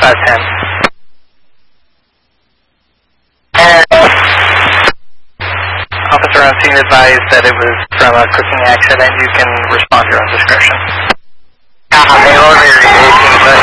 2510. Officer on scene advised that it was from a cooking accident. You can respond to your own discretion. Mail